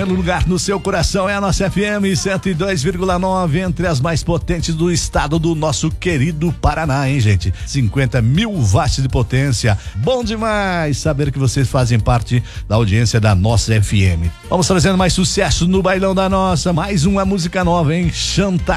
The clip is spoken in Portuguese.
primeiro lugar no seu coração é a nossa FM 102,9, entre as mais potentes do estado do nosso querido Paraná, hein, gente? 50 mil watts de potência. Bom demais saber que vocês fazem parte da audiência da nossa FM. Vamos trazendo mais sucesso no Bailão da Nossa. Mais uma música nova, hein? Chantar.